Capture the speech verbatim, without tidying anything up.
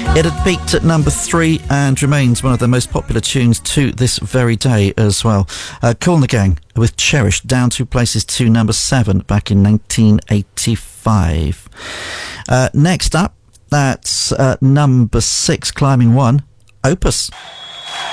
It had peaked at number three and remains one of the most popular tunes to this very day as well. Uh, Kool and the Gang with Cherish, down two places to number seven back in nineteen eighty-five. Uh, next up, that's uh, number six, climbing one, Opus.